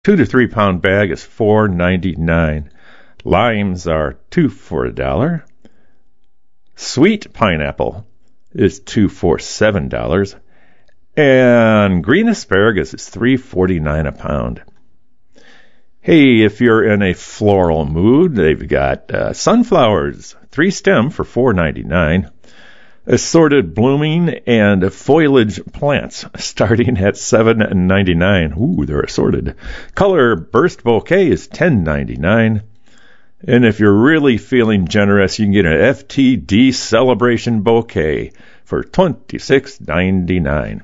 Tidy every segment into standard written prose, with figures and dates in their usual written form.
2 to 3 pound bag is $4.99. Limes are 2 for $1. Sweet pineapple is 2 for $7. And green asparagus is $3.49 a pound. Hey, if you're in a floral mood, they've got sunflowers, 3 stem for $4.99. Assorted blooming and foliage plants starting at $7.99. Ooh, they're assorted. Color burst bouquet is $10.99. And if you're really feeling generous, you can get an FTD celebration bouquet for $26.99.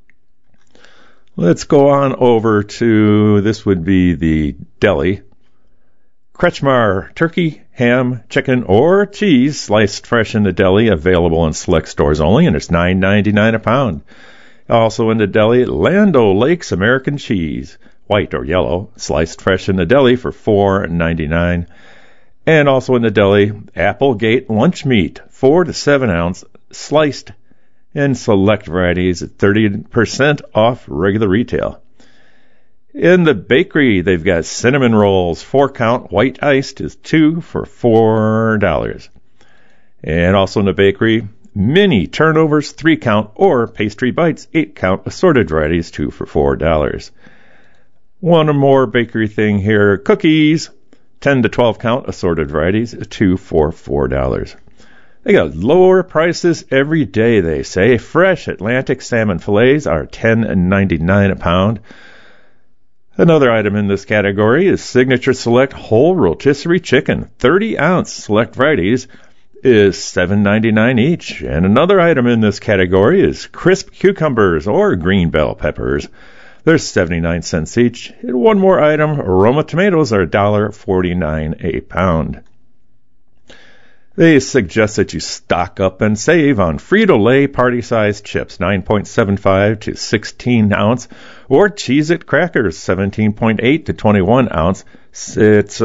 Let's go on over to, this would be the deli. Kretschmar turkey, ham, chicken, or cheese sliced fresh in the deli, available in select stores only, and it's $9.99 a pound. Also in the deli, Land O'Lakes American cheese, white or yellow, sliced fresh in the deli for $4.99. And also in the deli, Applegate lunch meat, 4 to 7 ounce, sliced in select varieties at 30% off regular retail. In the bakery, they've got cinnamon rolls, 4 count, white iced is 2 for $4. And also in the bakery, mini turnovers, 3 count, or pastry bites, 8 count, assorted varieties, 2 for $4. One more bakery thing here, cookies, 10 to 12 count, assorted varieties, 2 for $4. They got lower prices every day, they say. Fresh Atlantic salmon fillets are $10.99 a pound. Another item in this category is Signature Select Whole Rotisserie Chicken, 30 ounce select varieties is $7.99 each. And another item in this category is crisp cucumbers or green bell peppers. They're 79 cents each. And one more item, Roma tomatoes are $1.49 a pound. They suggest that you stock up and save on Frito-Lay party-sized chips, 9.75 to 16 ounce, or Cheez-It crackers, 17.8 to 21 ounce. It's,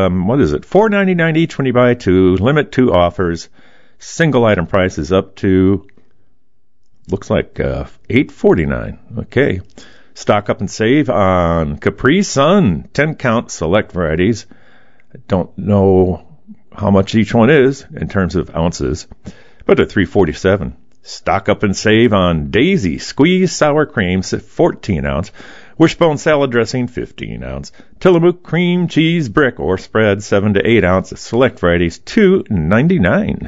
$4.99 each when you buy 2. Limit 2 offers. Single item price is up to, looks like, $8.49. Okay. Stock up and save on Capri Sun, 10 count select varieties. I don't know how much each one is in terms of ounces, but at $3.47. Stock up and save on Daisy squeezed sour creams at 14 ounce, Wishbone salad dressing 15 ounce, Tillamook cream cheese brick or spread 7 to 8 ounce, select varieties $2.99.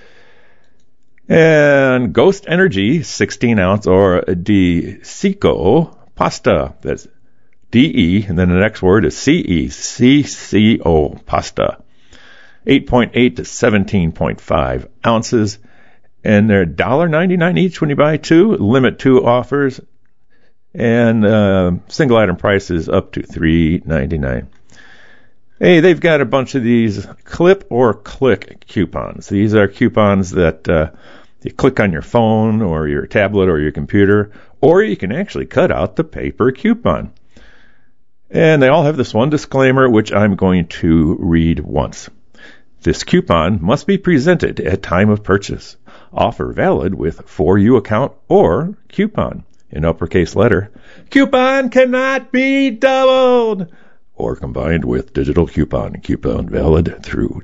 And Ghost Energy 16 ounce or Di Cico pasta, that's DE, and then the next word is CECCO pasta. 8.8 to 17.5 ounces, and they're $1.99 each when you buy 2. Limit 2 offers, and single item prices up to $3.99. Hey, they've got a bunch of these clip or click coupons. These are coupons that you click on your phone or your tablet or your computer, or you can actually cut out the paper coupon. And they all have this one disclaimer, which I'm going to read once. This coupon must be presented at time of purchase. Offer valid with For You account or coupon in uppercase letter. Coupon cannot be doubled or combined with digital coupon. Coupon valid through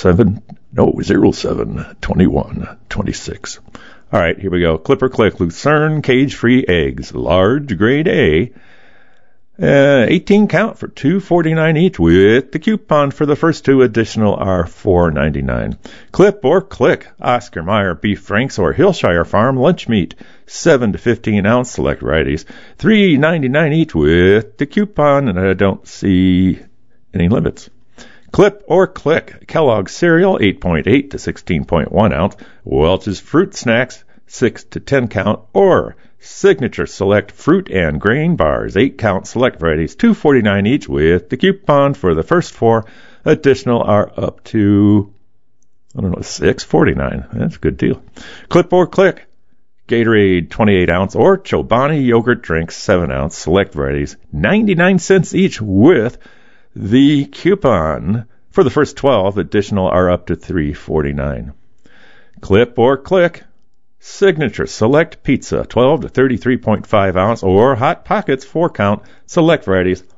07/21/26. All right, here we go. Clip or click. Lucerne cage-free eggs, large grade A. 18 count for $2.49 each with the coupon for the first 2. Additional are $4.99. Clip or click. Oscar Mayer beef franks or Hillshire Farm lunch meat, 7 to 15 ounce select varieties, $3.99 each with the coupon, and I don't see any limits. Clip or click. Kellogg's cereal, 8.8 to 16.1 ounce, Welch's fruit snacks, 6 to 10 count, or Signature Select fruit and grain bars, 8 count select varieties, $2.49 each with the coupon for the first 4. Additional are up to, $6.49. That's a good deal. Clip or click. Gatorade 28 ounce or Chobani yogurt drinks, 7 ounce select varieties, 99 cents each with the coupon for the first 12. Additional are up to $3.49. Clip or click. Signature Select Pizza, 12 to 33.5 ounce, or Hot Pockets, 4 count, select varieties,